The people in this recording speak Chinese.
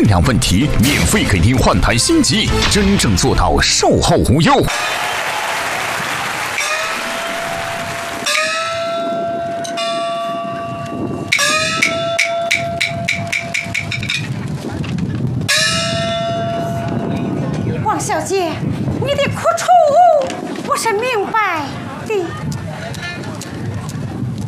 量问题，免费给您换台新机，真正做到售后无忧。 王小姐，你的苦楚我是明白的。